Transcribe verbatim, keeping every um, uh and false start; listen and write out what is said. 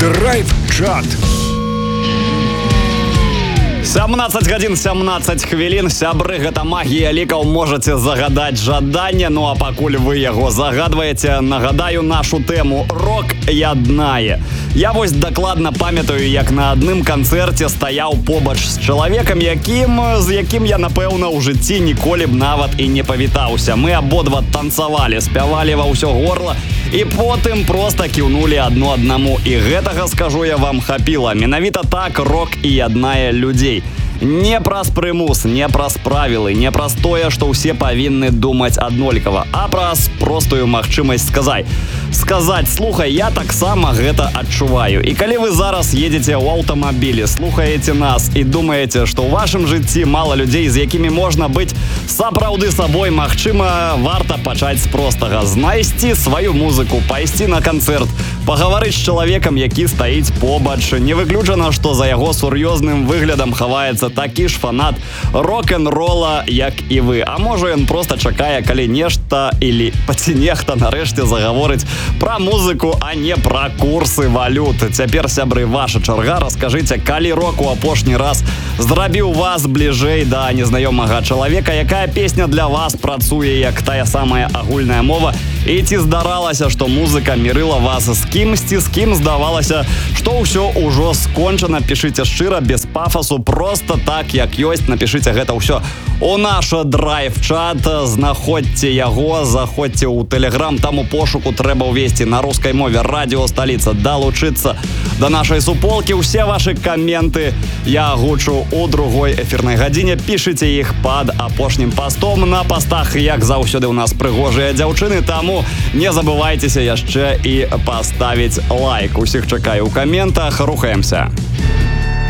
Драйв-чат. сямнаццаць гадзін сямнаццаць хвілін. Сябры, гэта магія лікаў, можаце загадаць жаданне. Ну а пакуль вы яго загадваеце, нагадаю нашу тэму «Рок яднае». Я вось дакладна памятаю, як на адным канцэрце стаяў побач з чалавекам, якім, з якім я, напэўна, ў жыцці ніколі б нават і не павітаўся. Мы абодва танцавалі, спявалі ва ўсё горла і потым проста кіўнулі адно аднаму. І гэтага, скажу я вам, хапіла. Менавіта так рок і яднае людзей. Не праз прымус, не праз правілы, не праз тое, што ўсе павінны думаць аднолькава, а праз простую магчымасць сказаць. Сказаць, слухай, я таксама гэта адчуваю. І калі вы зараз едзеце ў аўтамабілі, слухаеце нас і думаеце, што ў вашым жыцці мала людзей, з якімі можна быць сапраўды сабой, магчыма, варта пачаць з простага. Знайсці сваю музыку, пайсці на канцэрт, пагаварыць з чалавекам, які стаіць побач. Не выключана, што за яго сур'ёзным выглядам хаваецца такі ж фанат рок-н-рола, як і вы. А можа, ён проста чакае, калі нешта или ці нехта нарэшце загаворыць пра музыку, а не пра курсы валют. Цяпер, сябры, ваша чарга. Раскажыце, калі рок у апошні раз зрабіў вас бліжэй да незнаёмага чалавека, якая песня для вас працуе як тая самая агульная мова, і ці здаралася, што музыка мірыла вас з кімсьці, з кім здавалася, што ўсё ўжо скончана. Пішыце шчыра, без пафасу, проста так, як ёсць. Напішыце гэта ўсё у наш драйв-чат, знаходзьце яго, заходзьце ў Тэлеграм, там у пошуку трэба ўвесці на рускай мове «Радіо Сталіца», далучыцца да нашай суполкі. Усе вашы каменты я агучу ў другой эфірнай гадзіне. Пішыце іх пад апошнім пастом. На пастах, як заўсёды, у нас прыгожыя дзяўчыны, таму не забывайцеся яшчэ і паставіць лайк. Усіх чакаю ў каментах, рухаемся.